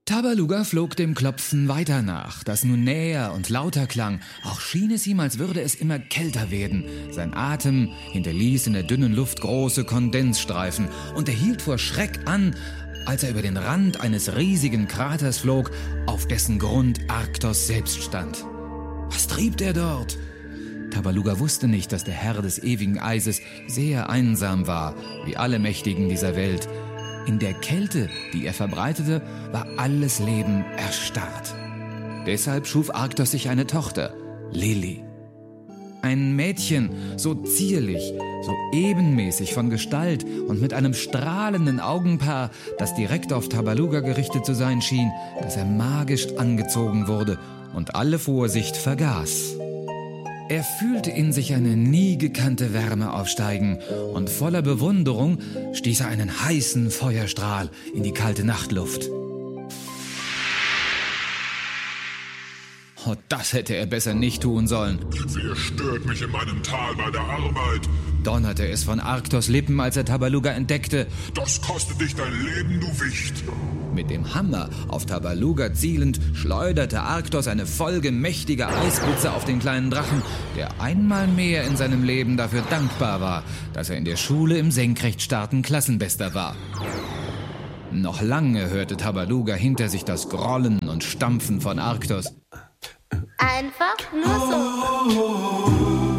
Tabaluga flog dem Klopfen weiter nach, das nun näher und lauter klang. Auch schien es ihm, als würde es immer kälter werden. Sein Atem hinterließ in der dünnen Luft große Kondensstreifen und er hielt vor Schreck an, als er über den Rand eines riesigen Kraters flog, auf dessen Grund Arktos selbst stand. Was trieb er dort? Tabaluga wusste nicht, dass der Herr des ewigen Eises sehr einsam war, wie alle Mächtigen dieser Welt. In der Kälte, die er verbreitete, war alles Leben erstarrt. Deshalb schuf Arktos sich eine Tochter, Lili. Ein Mädchen, so zierlich, so ebenmäßig von Gestalt und mit einem strahlenden Augenpaar, das direkt auf Tabaluga gerichtet zu sein schien, dass er magisch angezogen wurde und alle Vorsicht vergaß. Er fühlte in sich eine nie gekannte Wärme aufsteigen und voller Bewunderung stieß er einen heißen Feuerstrahl in die kalte Nachtluft. Oh, das hätte er besser nicht tun sollen. Wer stört mich in meinem Tal bei der Arbeit? Donnerte es von Arktos Lippen, als er Tabaluga entdeckte. Das kostet dich dein Leben, du Wicht. Mit dem Hammer auf Tabaluga zielend schleuderte Arktos eine Folge mächtiger Eisblitze auf den kleinen Drachen, der einmal mehr in seinem Leben dafür dankbar war, dass er in der Schule im Senkrechtstarten Klassenbester war. Noch lange hörte Tabaluga hinter sich das Grollen und Stampfen von Arktos. Einfach nur so.